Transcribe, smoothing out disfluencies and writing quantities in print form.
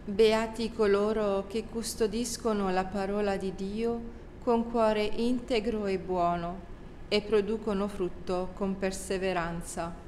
Beati coloro che custodiscono la parola di Dio con cuore integro e buono e producono frutto con perseveranza.